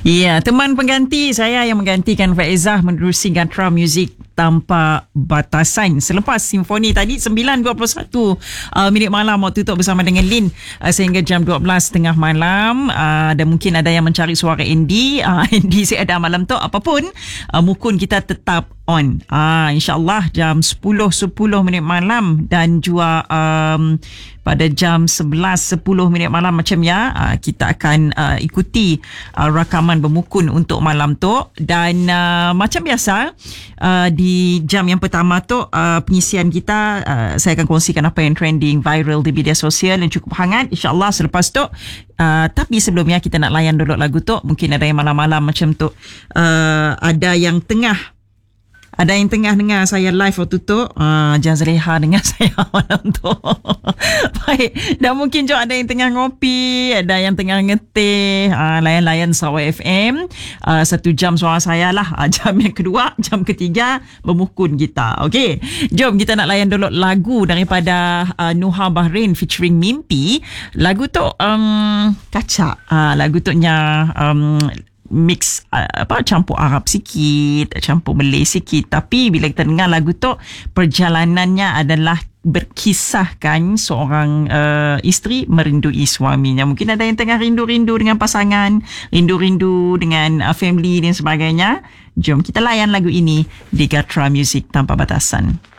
Ya, teman pengganti saya yang menggantikan Faizah menerusi Gatra Music Tanpa Batasan. Selepas simfoni tadi 9.21 minit malam waktu tutup bersama dengan Lin sehingga jam 12 tengah malam. Dan mungkin ada yang mencari suara Andy. Andy saya ada malam tu apapun. Mukun kita tetap on. InsyaAllah jam 10.10 minit malam dan juga pada jam 11.10 minit malam macam ya, kita akan ikuti rakaman bermukun untuk malam tu. Dan macam biasa di jam yang pertama tu pengisian kita, saya akan kongsikan apa yang trending viral di media sosial yang cukup hangat, insyaAllah selepas tu. Tapi sebelumnya kita nak layan dulu lagu tu. Mungkin ada yang malam-malam macam tu, ada yang tengah dengar saya live waktu tu. Jangan Zaleha dengar saya malam tu. Baik. Dan mungkin juga ada yang tengah ngopi, ada yang tengah ngeteh, layan-layan Sarawak FM. 1 jam suara saya lah. Jam yang kedua, jam ketiga bermukun kita. Okey. Jom kita nak layan dulu lagu daripada Nuha Bahrain featuring Mimpi. Lagu tu kacak. Lagu tu nya mix campur Arab sikit, campur Malay sikit, tapi bila kita dengar lagu tu perjalanannya adalah berkisahkan seorang isteri merindui suaminya. Mungkin ada yang tengah rindu-rindu dengan pasangan, rindu-rindu dengan family dan sebagainya. Jom kita layan lagu ini di Gatra Music Tanpa Batasan.